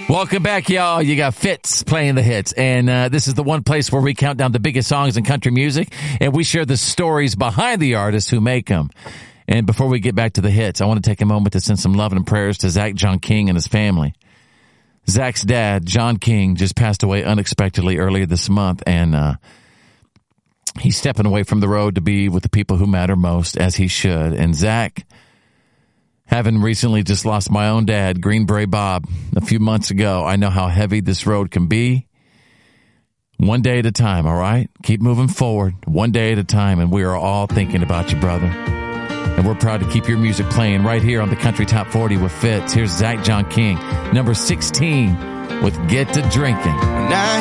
Welcome back, y'all. You got Fitz playing the hits. And this is the one place where we count down the biggest songs in country music, and we share the stories behind the artists who make them. And before we get back to the hits, I want to take a moment to send some love and prayers to Zach John King and his family. Zach's dad, John King, just passed away unexpectedly earlier this month, and he's stepping away from the road to be with the people who matter most, as he should. And Zach, having recently just lost my own dad, Green Beret Bob, a few months ago, I know how heavy this road can be. One day at a time, all right? Keep moving forward, one day at a time, and we are all thinking about you, brother. And we're proud to keep your music playing right here on the Country Top 40 with Fitz. Here's Zach John King, number 16, with Get to Drinking.